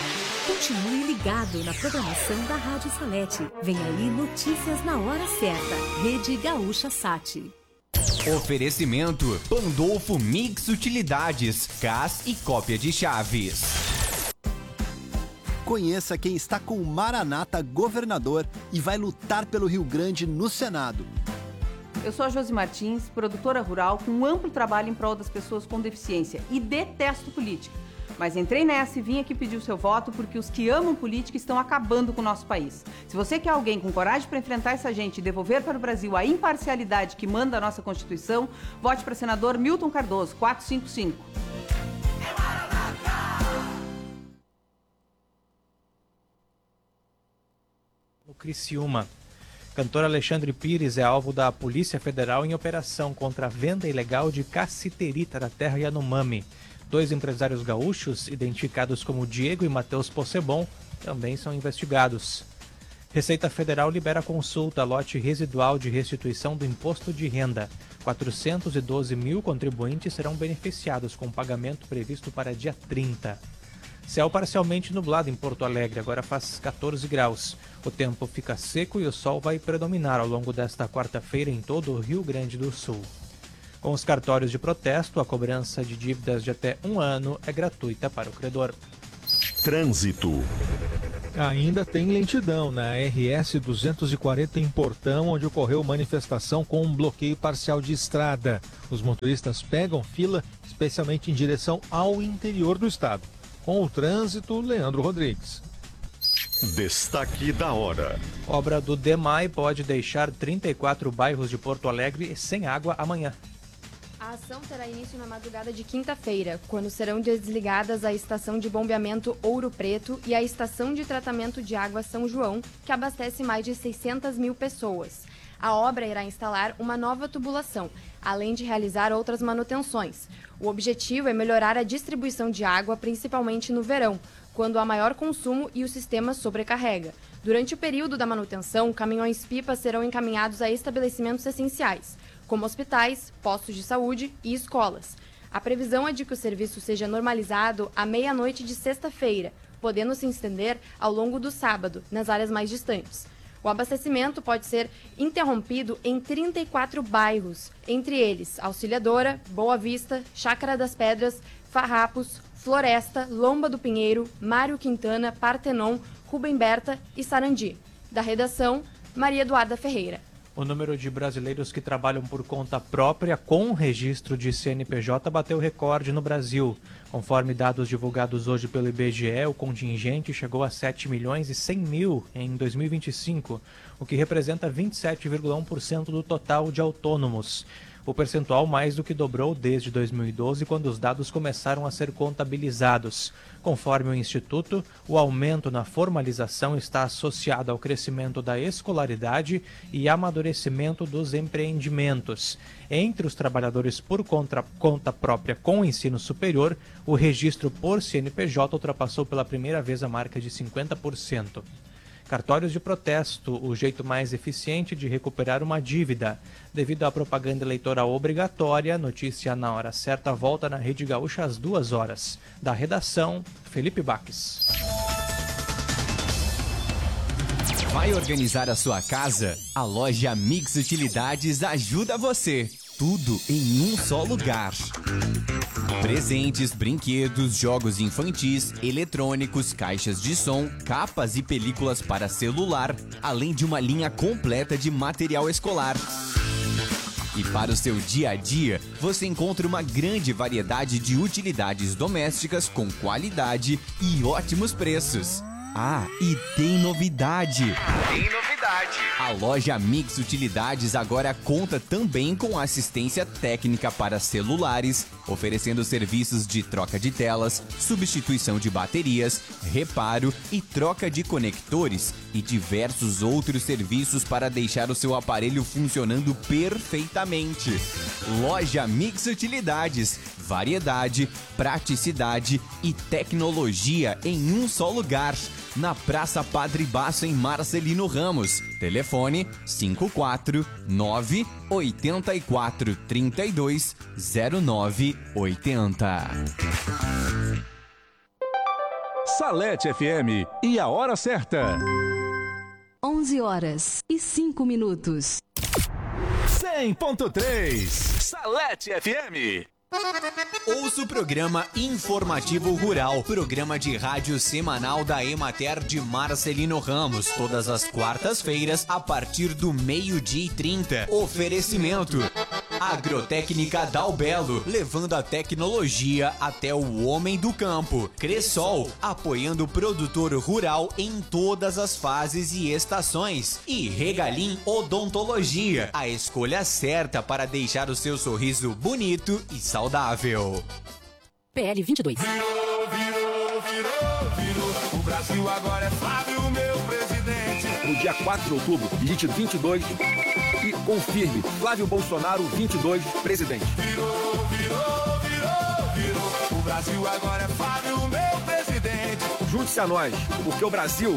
Continue ligado na programação da Rádio Salete. Vem aí notícias na hora certa. Rede Gaúcha Sat. Oferecimento Pandolfo Mix Utilidades, gás e cópia de chaves. Conheça quem está com o Maranata governador e vai lutar pelo Rio Grande no Senado. Eu sou a Josi Martins, produtora rural com um amplo trabalho em prol das pessoas com deficiência e detesto política. Mas entrei nessa e vim aqui pedir o seu voto porque os que amam política estão acabando com o nosso país. Se você quer alguém com coragem para enfrentar essa gente e devolver para o Brasil a imparcialidade que manda a nossa Constituição, vote para senador Milton Cardoso, 455. No Criciúma, cantor Alexandre Pires é alvo da Polícia Federal em operação contra a venda ilegal de cassiterita da terra Yanomami. 2 empresários gaúchos, identificados como Diego e Matheus Possebon, também são investigados. Receita Federal libera consulta a lote residual de restituição do imposto de renda. 412 mil contribuintes serão beneficiados com o pagamento previsto para dia 30. Céu parcialmente nublado em Porto Alegre, agora faz 14 graus. O tempo fica seco e o sol vai predominar ao longo desta quarta-feira em todo o Rio Grande do Sul. Com os cartórios de protesto, a cobrança de dívidas de até 1 ano é gratuita para o credor. Trânsito. Ainda tem lentidão na RS 240 em Portão, onde ocorreu manifestação com um bloqueio parcial de estrada. Os motoristas pegam fila, especialmente em direção ao interior do estado. Com o trânsito, Leandro Rodrigues. Destaque da hora. Obra do DEMAI pode deixar 34 bairros de Porto Alegre sem água amanhã. A ação terá início na madrugada de quinta-feira, quando serão desligadas a estação de bombeamento Ouro Preto e a estação de tratamento de água São João, que abastece mais de 600 mil pessoas. A obra irá instalar uma nova tubulação, além de realizar outras manutenções. O objetivo é melhorar a distribuição de água, principalmente no verão, quando há maior consumo e o sistema sobrecarrega. Durante o período da manutenção, caminhões-pipa serão encaminhados a estabelecimentos essenciais, como hospitais, postos de saúde e escolas. A previsão é de que o serviço seja normalizado à meia-noite de sexta-feira, podendo se estender ao longo do sábado, nas áreas mais distantes. O abastecimento pode ser interrompido em 34 bairros, entre eles Auxiliadora, Boa Vista, Chácara das Pedras, Farrapos, Floresta, Lomba do Pinheiro, Mário Quintana, Partenon, Rubem Berta e Sarandi. Da redação, Maria Eduarda Ferreira. O número de brasileiros que trabalham por conta própria com registro de CNPJ bateu recorde no Brasil. Conforme dados divulgados hoje pelo IBGE, o contingente chegou a 7 milhões e 100 mil em 2025, o que representa 27,1% do total de autônomos. O percentual mais do que dobrou desde 2012, quando os dados começaram a ser contabilizados. Conforme o Instituto, o aumento na formalização está associado ao crescimento da escolaridade e amadurecimento dos empreendimentos. Entre os trabalhadores por conta própria com ensino superior, o registro por CNPJ ultrapassou pela primeira vez a marca de 50%. Cartórios de protesto, o jeito mais eficiente de recuperar uma dívida. Devido à propaganda eleitoral obrigatória, notícia na hora certa volta na Rede Gaúcha às 2 horas. Da redação, Felipe Baques. Vai organizar a sua casa? A loja Mix Utilidades ajuda você. Tudo em um só lugar. Presentes, brinquedos, jogos infantis, eletrônicos, caixas de som, capas e películas para celular, além de uma linha completa de material escolar. E para o seu dia a dia, você encontra uma grande variedade de utilidades domésticas com qualidade e ótimos preços. Ah, e tem novidade! A loja Mix Utilidades agora conta também com assistência técnica para celulares, oferecendo serviços de troca de telas, substituição de baterias, reparo e troca de conectores e diversos outros serviços para deixar o seu aparelho funcionando perfeitamente. Loja Mix Utilidades, variedade, praticidade e tecnologia em um só lugar. Na Praça Padre Basso, em Marcelino Ramos. Telefone 549-8432-0980. Salete FM e a hora certa. 11h05. 100.3 Salete FM. Ouça o programa Informativo Rural, programa de rádio semanal da Emater de Marcelino Ramos, todas as quartas-feiras, a partir do 12h30. Oferecimento: Agrotécnica Dalbelo, levando a tecnologia até o homem do campo. Cressol, apoiando o produtor rural em todas as fases e estações. E Regalim Odontologia, a escolha certa para deixar o seu sorriso bonito e saudável. PL 22. Virou. O Brasil agora é Flávio, meu presidente. No dia 4 de outubro, digite 22 e confirme. Flávio Bolsonaro, 22, presidente. Virou. O Brasil agora é Flávio, meu presidente. Junte-se a nós, porque o Brasil